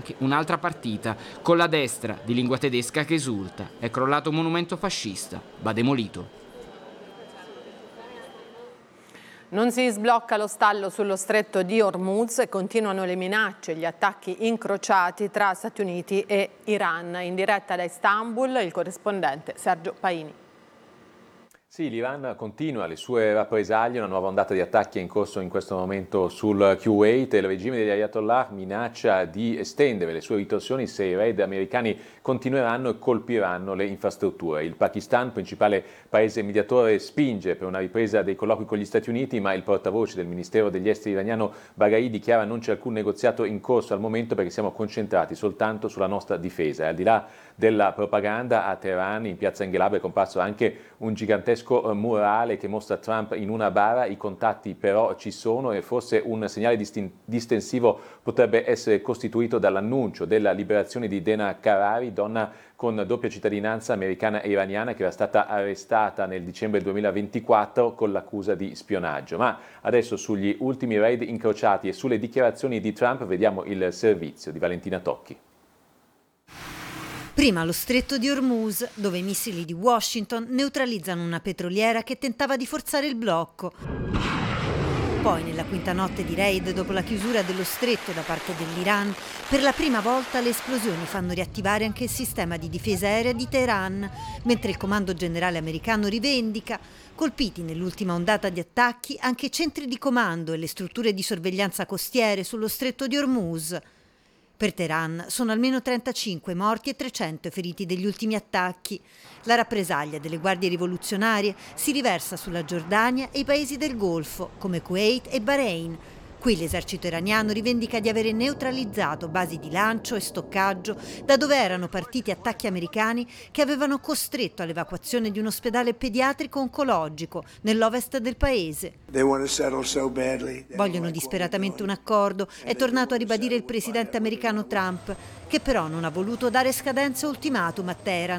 anche un'altra partita con la destra di lingua tedesca che esulta. È crollato un monumento fascista, va demolito. Non si sblocca lo stallo sullo stretto di Hormuz e continuano le minacce e gli attacchi incrociati tra Stati Uniti e Iran. In diretta da Istanbul il corrispondente Sergio Paini. Sì, l'Iran continua le sue rappresaglie, una nuova ondata di attacchi è in corso in questo momento sul Kuwait e il regime degli Ayatollah minaccia di estendere le sue ritorsioni se i raid americani continueranno e colpiranno le infrastrutture. Il Pakistan, principale paese mediatore, spinge per una ripresa dei colloqui con gli Stati Uniti, ma il portavoce del Ministero degli Esteri iraniano Baghai dichiara non c'è alcun negoziato in corso al momento perché siamo concentrati soltanto sulla nostra difesa. E al di là della propaganda, a Teheran, in piazza Engelab, è comparso anche un gigantesco murale che mostra Trump in una bara. I contatti però ci sono e forse un segnale distensivo potrebbe essere costituito dall'annuncio della liberazione di Dena Karari, donna con doppia cittadinanza americana e iraniana che era stata arrestata nel dicembre 2024 con l'accusa di spionaggio. Ma adesso sugli ultimi raid incrociati e sulle dichiarazioni di Trump vediamo il servizio di Valentina Tocchi. Prima lo stretto di Hormuz, dove i missili di Washington neutralizzano una petroliera che tentava di forzare il blocco. Poi, nella quinta notte di raid, dopo la chiusura dello stretto da parte dell'Iran, per la prima volta le esplosioni fanno riattivare anche il sistema di difesa aerea di Teheran, mentre il comando generale americano rivendica colpiti nell'ultima ondata di attacchi anche i centri di comando e le strutture di sorveglianza costiere sullo stretto di Hormuz. Per Teheran sono almeno 35 morti e 300 feriti degli ultimi attacchi. La rappresaglia delle guardie rivoluzionarie si riversa sulla Giordania e i paesi del Golfo, come Kuwait e Bahrain. Qui l'esercito iraniano rivendica di avere neutralizzato basi di lancio e stoccaggio da dove erano partiti attacchi americani che avevano costretto all'evacuazione di un ospedale pediatrico oncologico nell'ovest del paese. Vogliono disperatamente un accordo, è tornato a ribadire il presidente americano Trump, che però non ha voluto dare scadenze o ultimatum a Teheran.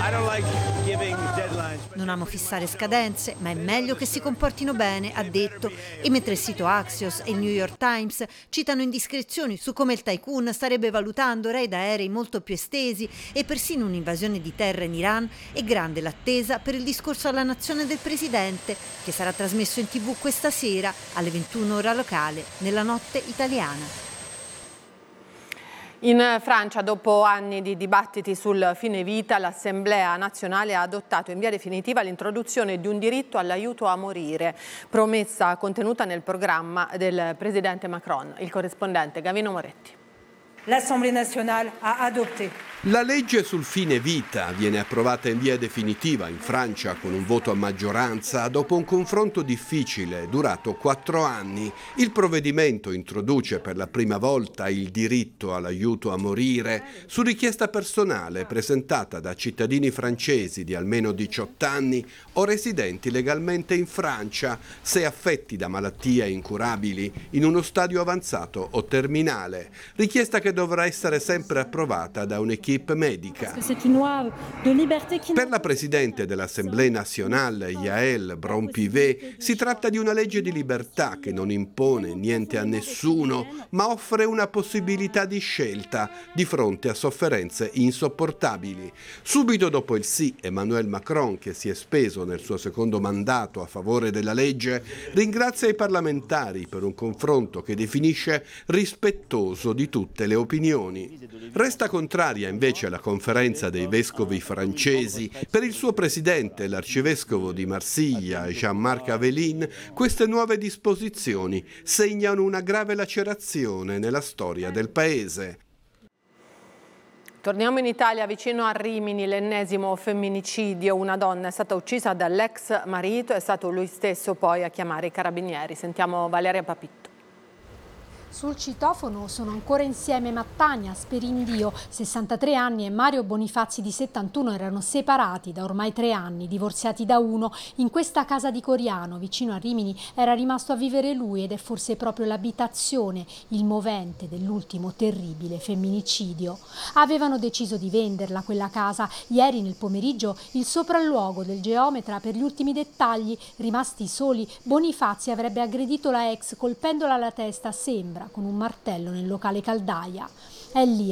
Non amo fissare scadenze, ma è meglio che si comportino bene, ha detto, e mentre il sito Axios e il New York Times citano indiscrezioni su come il tycoon starebbe valutando raid aerei molto più estesi e persino un'invasione di terra in Iran, è grande l'attesa per il discorso alla nazione del presidente, che sarà trasmesso in TV questa sera alle 21 ora locale, nella notte italiana. In Francia, dopo anni di dibattiti sul fine vita, l'Assemblea nazionale ha adottato in via definitiva l'introduzione di un diritto all'aiuto a morire, promessa contenuta nel programma del presidente Macron. Il corrispondente Gavino Moretti. L'Assemblée nationale ha adopté. La legge sul fine vita viene approvata in via definitiva in Francia con un voto a maggioranza dopo un confronto difficile durato 4 anni. Il provvedimento introduce per la prima volta il diritto all'aiuto a morire su richiesta personale presentata da cittadini francesi di almeno 18 anni o residenti legalmente in Francia se affetti da malattie incurabili in uno stadio avanzato o terminale. Richiesta che dovrà essere sempre approvata da un'equipe medica. Per la Presidente dell'Assemblée nationale, Yael Braun-Pivet, si tratta di una legge di libertà che non impone niente a nessuno, ma offre una possibilità di scelta di fronte a sofferenze insopportabili. Subito dopo il sì, Emmanuel Macron, che si è speso nel suo secondo mandato a favore della legge, ringrazia i parlamentari per un confronto che definisce rispettoso di tutte le opinioni. Resta contraria invece la conferenza dei vescovi francesi. Per il suo presidente, l'arcivescovo di Marsiglia, Jean-Marc Aveline, queste nuove disposizioni segnano una grave lacerazione nella storia del paese. Torniamo in Italia, vicino a Rimini, l'ennesimo femminicidio. Una donna è stata uccisa dall'ex marito, è stato lui stesso poi a chiamare i carabinieri. Sentiamo Valeria Papitto. Sul citofono sono ancora insieme Mattania Sperindio, 63 anni, e Mario Bonifazzi di 71 erano separati da ormai 3 anni, divorziati da uno. In questa casa di Coriano, vicino a Rimini, era rimasto a vivere lui ed è forse proprio l'abitazione il movente dell'ultimo terribile femminicidio. Avevano deciso di venderla quella casa. Ieri nel pomeriggio il sopralluogo del geometra per gli ultimi dettagli. Rimasti soli, Bonifazzi avrebbe aggredito la ex colpendola alla testa, sembra, con un martello nel locale caldaia. È lì